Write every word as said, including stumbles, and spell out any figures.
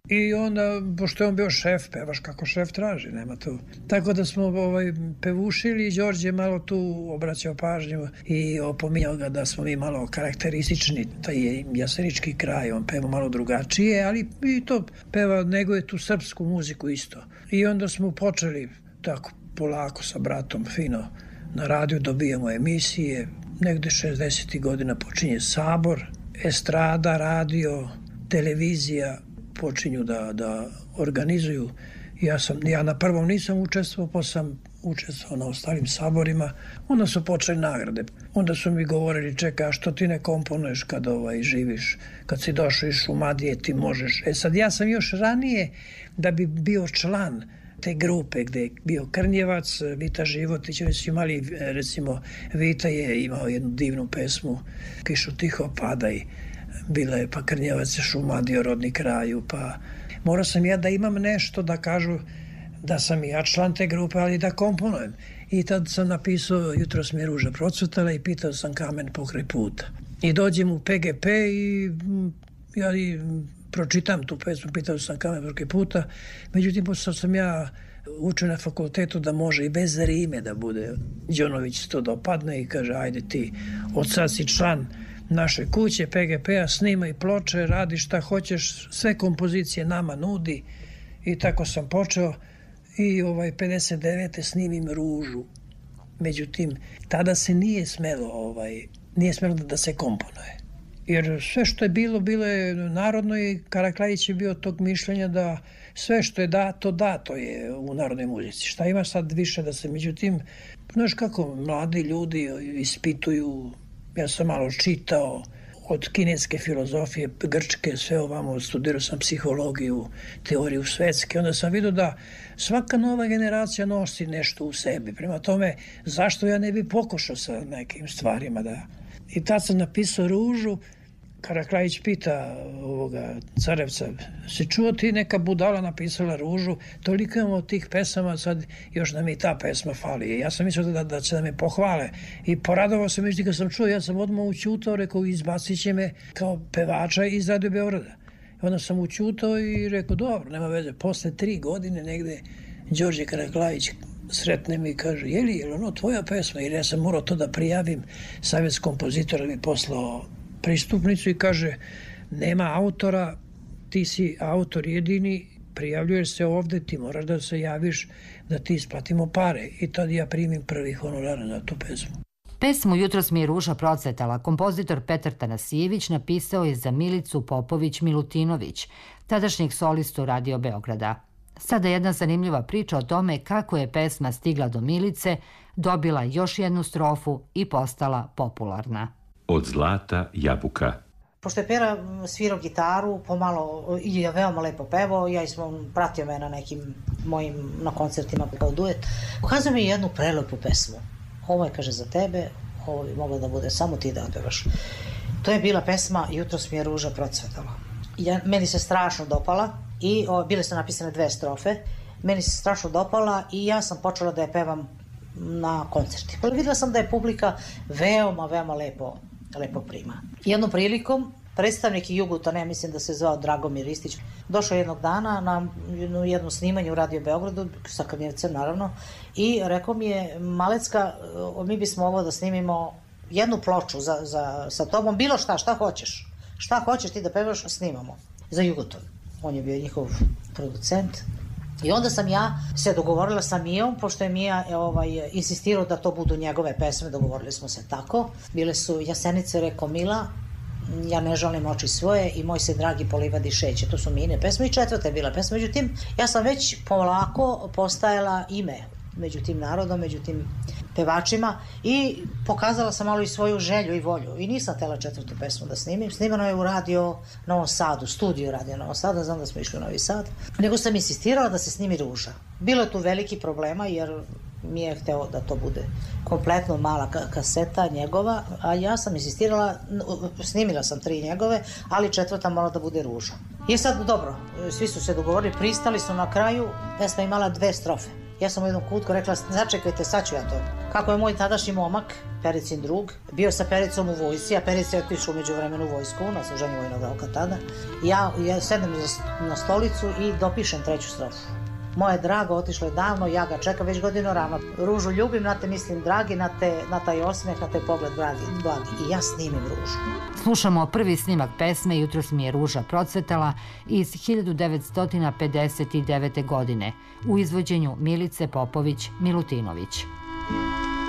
I onda, pošto je on bio šef, pevaš kako šef traži, nema tu. Tako da smo ovaj, pevušili i Đorđe malo tu obraćao pažnju i opominjao ga da smo mi malo karakteristični, taj je jasenički kraj, on peva malo drugačije, ali i to peva, nego je tu srpsku muziku isto. I onda smo počeli tako polako sa bratom, fino, na radiju dobijamo emisije, negde šezdesetih godina počinje Sabor, estrada, radio, televizija, počinju da, da organizuju. Ja, sam, ja na prvom nisam učestvovao, pa sam učestvovao na ostalim saborima. Onda su počeli nagrade. Onda su mi govorili, čekaj, a što ti ne komponuješ kad ovaj, živiš? Kad si došao iz Šumadije, ti možeš. E sad, ja sam još ranije, da bi bio član te grupe gde je bio Krnjevac, Vita Životić, oni su imali, recimo, Vita je imao jednu divnu pesmu, Kišu tiho padaj, bila je pa Krnjevac, Šumadio, rodni kraju, pa morao sam ja da imam nešto da kažu da sam ja član te grupe, ali da komponujem. I tad sam napisao Jutros mi je ruža procvetala i pitao sam kamen pokraj puta. I dođem u P G P i ja i pročitam tu pesmu, pitao sam kamen pokraj puta, međutim, pošto sam ja učio na fakultetu da može i bez rime da bude, Đonović to dopadne i kaže, ajde ti, od sad si član naše kuće, P G P-a, snimaj ploče, radi šta hoćeš, sve kompozicije nama nudi i tako sam počeo i ovaj pedeset devete snimim Ružu. Međutim, tada se nije smelo, ovaj, nije smelo da, da se komponuje. Jer sve što je bilo, bilo je narodno i Karaklajić je bio tog mišljenja da sve što je dato, dato je u narodnoj muzici. Šta ima sad više da se, međutim, znaš kako mladi ljudi ispituju. Ja sam malo čitao od kineske filozofije, grčke, sve ovamo, studirao sam psihologiju, teoriju svetske, onda sam vidio da svaka nova generacija nosi nešto u sebi. Prema tome, zašto ja ne bi pokušao sa nekim stvarima da... I tad sam napisao Ružu, Karaklajić pita ovoga Carevca, si čuo ti neka budala napisala Ružu, toliko imamo tih pesama, sad još nam i ta pesma fali. Ja sam mislio da, da će da me pohvale i poradovao sam, međutim kad sam čuo, ja sam odmah učutao, rekao izbacit će me kao pevača iz Radio Beograda. I onda sam učutao i rekao, dobro, nema veze, posle tri godine negde Đorđe Karaklajić sretne mi i kaže, je li, je li ono tvoja pesma? Jer ja sam morao to da prijavim, savjet kompozitora mi poslao pristupnicu i kaže, nema autora, ti si autor jedini, prijavljuješ se ovde, ti moraš da se javiš da ti isplatimo pare. I tad ja primim prvi honorar za tu pesmu. Pesmu Jutros mi je ruža procvetala kompozitor Petar Tanasijević napisao je za Milicu Popović-Milutinović, tadašnjeg solistu Radio Beograda. Sada jedna zanimljiva priča o tome kako je pesma stigla do Milice, dobila još jednu strofu i postala popularna. Od zlata jabuka. Pošto je Pera svirao gitaru, pomalo i je veoma lepo pevao, ja sam pratio me na nekim mojim na koncertima kao duet. Pokazao mi jednu prelepu pesmu. Ovo je, kaže, za tebe, ovo bi moglo da bude samo ti da odpevaš. To je bila pesma Jutros mi je ruža procvetala. Ja, meni se strašno dopala i o, bile su napisane dve strofe. Meni se strašno dopala i ja sam počela da je pevam na koncerti. Videla sam da je publika veoma, veoma lepo, lepo prima. Jednom prilikom predstavnik Jugutana, ja mislim da se zvao Dragomir Ristić, došao jednog dana na jednu, jednu snimanje u Radio Beogradu, sa Krnjevcem naravno, i rekao mi je, Malecka, mi bismo ovo da snimimo jednu ploču za, za, sa tobom, bilo šta, šta hoćeš. Šta hoćeš ti da pevaš, snimamo. Za Jugoton. On je bio njihov producent. I onda sam ja se dogovorila sa Mijom, pošto je Mija ovaj, insistirao da to budu njegove pesme, dogovorili smo se tako. Bile su Jasenice, reko Mila, Ja ne žalim oči svoje i Moj se dragi polivadi šeće. To su Mijine pesme i četvrta je bila pesma. Međutim, ja sam već polako postajala ime među tim narodom, među tim pevačima i pokazala sam malo i svoju želju i volju. I nisam htela četvrtu pesmu da snimim. Snimano je u Radio Novom Sadu, studiju Radio Novom Sada, znam da smo išli u Novi Sad. Nego sam insistirala da se snimi Ruža. Bilo je tu veliki problema jer mi je hteo da to bude kompletno mala kaseta njegova, a ja sam insistirala, snimila sam tri njegove, ali četvrta mora da bude Ruža. I sad dobro, svi su se dogovorili, pristali su na kraju, pesma imala dve strofe. Ja sam u jednom kutku rekla, začekajte, sad ću ja to. Kako je moj tadašnji momak, Pericin drug, bio sa Pericom u vojsci, a Perica je otišao umeđu vremenu u vojsku, na služenju vojnog roka tada. Ja, ja sedem na stolicu i dopišem treću strofu. Moje drago otišlo je davno, ja ga čekam već godinu rano. Ružu ljubim, na te mislim dragi, na, te, na taj osmeh, na taj pogled blagi, blagi. I ja snimim Ružu. Slušamo prvi snimak pesme Jutros mi je ruža procvetala iz hiljadu devetsto pedeset devete. godine u izvođenju Milice Popović Milutinović.